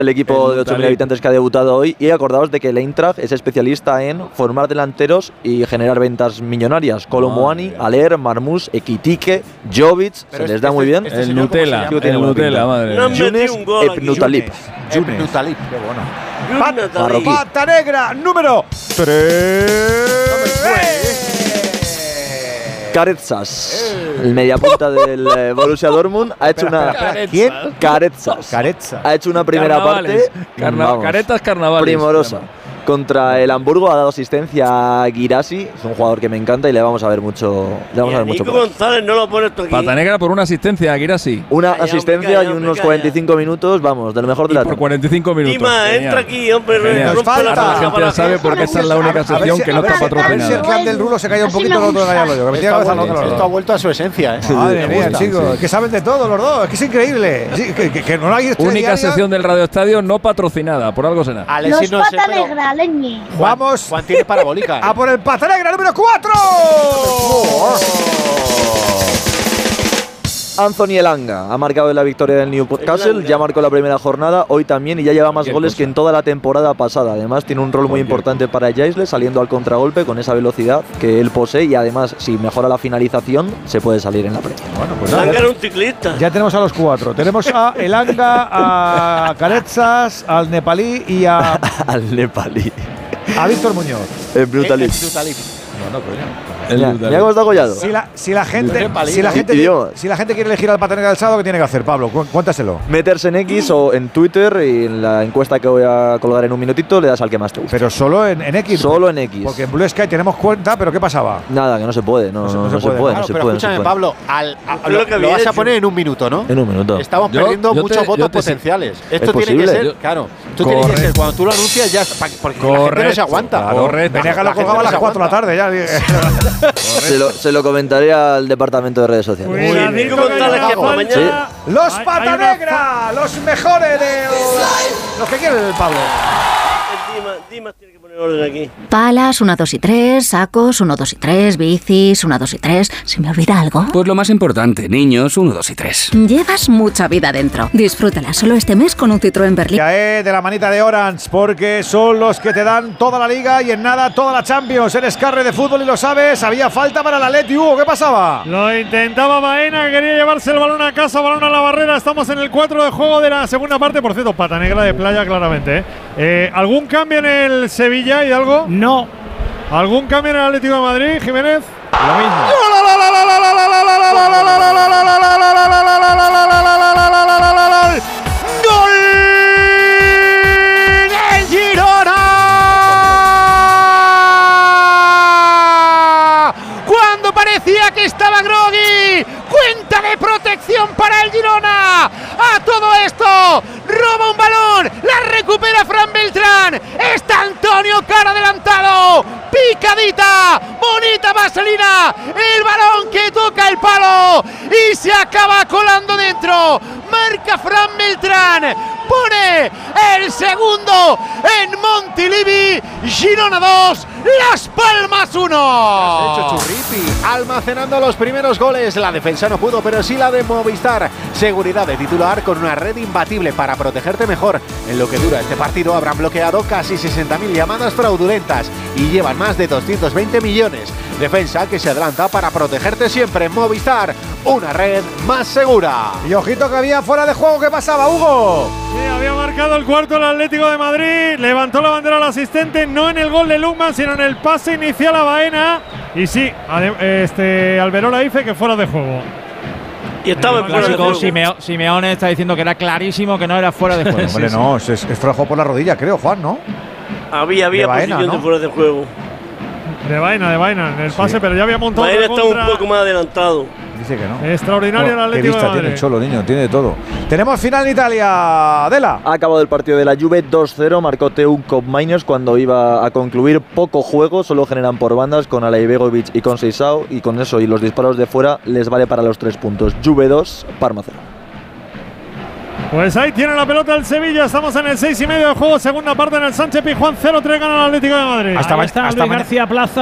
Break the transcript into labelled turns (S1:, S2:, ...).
S1: el equipo de 8.000 habitantes que ha debutado hoy. Y acordaos de que el Eintracht es especialista en formar delanteros y generar ventas millonarias. Kolomuani, Aller, Marmoush, Ekitike, Jovic, se les da muy bien.
S2: El Nutella, madre.
S1: Younes Ebnutalip.
S3: Ebnutalip, qué bueno.
S4: Pata negra número 3.
S1: Karetsas, el mediapunta del Borussia Dortmund, ha hecho una.
S4: ¿Quién?
S1: Karetsas. Ha hecho una primera parte.
S2: Caretas carnavales.
S1: Primorosa. Contra el Hamburgo ha dado asistencia a Guirassi, es un jugador que me encanta y le vamos a ver mucho.
S5: Nico González no lo pones tú aquí.
S2: Pata negra por una asistencia a Guirassi.
S1: Una asistencia y unos 45 minutos, vamos, de lo mejor de la
S2: por 45 minutos.
S5: Dima, entra aquí, hombre.
S4: Nos falta.
S2: La gente ya sabe porque esta es la única sección que no está patrocinada.
S4: A ver si el clan del Rulo se cayó un poquito, el otro callarlo yo.
S3: Esto ha vuelto a su esencia,
S4: Madre mía, chicos, que saben de todo los dos, es que es increíble. Que no hay
S2: única sección del Radio Estadio no patrocinada, por algo será.
S6: Los Pata negra, leñe.
S4: Vamos.
S3: Juan tiene parabólica.
S4: A por el Pata negra número 4.
S1: Anthony Elanga ha marcado la victoria del Newcastle, ya marcó la primera jornada, hoy también, y ya lleva más goles que en toda la temporada pasada. Además tiene un rol muy importante para Jaisle, saliendo al contragolpe con esa velocidad que él posee, y además si mejora la finalización se puede salir en la Premier.
S4: Bueno, pues
S5: Elanga era un ciclista.
S4: Ya tenemos a los 4. Tenemos a Elanga, a Karetsas, al nepalí y a Víctor Muñoz.
S1: El Brutalip.
S4: No, coño.
S1: Mira cómo está Gollado.
S4: Si la gente quiere elegir al Pata negra del sábado, ¿qué tiene que hacer, Pablo? Cuéntaselo.
S1: Meterse en X o en Twitter, y en la encuesta que voy a colgar en un minutito le das al que más te guste.
S4: Pero solo en X.
S1: Solo en X.
S4: Porque en Blue Sky tenemos cuenta, pero ¿qué pasaba?
S1: Nada, que no se puede. No se puede.
S3: Pero escúchame, Pablo, lo vas a poner en un minuto, ¿no?
S1: En un minuto.
S3: Estamos perdiendo muchos votos potenciales. Esto tiene que ser, claro. Tú tienes que ser, cuando tú lo anuncias ya, porque la gente no se aguanta.
S4: Venegas lo colgaba a las 4 de la tarde ya.
S1: Se lo comentaré al departamento de redes sociales.
S4: Los Pata negra, los mejores de los que quieren el Pablo.
S5: Dimas tiene que poner orden aquí.
S7: Palas, 1, 2 y 3, sacos, 1, 2 y 3, bicis, 1, 2 y 3. ¿Se me olvida algo?
S8: Pues lo más importante, niños, 1, 2 y 3.
S7: Llevas mucha vida dentro. Disfrútala solo este mes con un Citroën Berlín.
S4: Ya de la manita de Orange, porque son los que te dan toda la Liga y en nada toda la Champions. Eres carre de fútbol y lo sabes. Había falta para el Atleti. Hugo, ¿qué pasaba?
S9: Lo intentaba Baena, que quería llevarse el balón a casa, balón a la barrera. Estamos en el 4 de juego de la segunda parte. Por cierto, Pata negra de playa, claramente. ¿Algún cambio en el Sevilla y algo?
S10: No.
S9: ¿Algún cambio en el Atlético de Madrid, Jiménez?
S10: Lo mismo.
S4: ¡Gol del Girona! Cuando parecía que estaba groggy, cuenta de protección para el Girona. A todo esto, roba un balón, la recupera Fran Beltrán. Está Antonio Cara adelantado. Picadita, bonita vaselina, el balón que toca el palo y se acaba colando dentro. Marca Fran Beltrán, pone el segundo en Montilivi. Girona 2, Las Palmas 1.
S3: Has hecho Churripi, almacenando los primeros goles. La defensa no pudo, pero sí la de Movistar. Seguridad de titular con una red imbatible para protegerte mejor. En lo que dura este partido habrán bloqueado casi 60.000 llamadas fraudulentas y llevan más de 220 millones. Defensa que se adelanta para protegerte siempre. En Movistar, una red más segura.
S4: Y ojito que había fuera de juego. ¿Qué pasaba, Hugo?
S9: Sí, había marcado el cuarto el Atlético de Madrid. Levantó la bandera al asistente, no en el gol de Lukman, sino en el pase inicial a Baena. Y sí, Alberola dice que fuera de juego.
S5: Y estaba en fuera de juego.
S10: Simeone está diciendo que era clarísimo que no era fuera de juego.
S4: Hombre, no, es fuera de juego por la rodilla, creo, Juan, ¿no?
S5: Había
S4: Baena,
S5: posición, ¿no?, de fuera de juego.
S9: De Baena en el pase, pero ya había montado.
S5: Baena está un poco más adelantado.
S4: Dice que no.
S9: Extraordinario el Atlético de Madrid.
S4: Tiene el Cholo, niño, tiene de todo. Tenemos final en Italia. Adela.
S1: Ha acabado el partido de la Juve 2-0, marcó Teuc Miners cuando iba a concluir. Poco juego, solo generan por bandas con Alaibegovic y con Seisao, y con eso y los disparos de fuera les vale para los 3 puntos. Juve 2, Parma 0.
S9: Pues ahí tiene la pelota el Sevilla. Estamos en el 6:30 de juego, segunda parte en el Sánchez Pizjuán. 0-3 gana el Atlético de Madrid.
S10: Hasta García Plaza.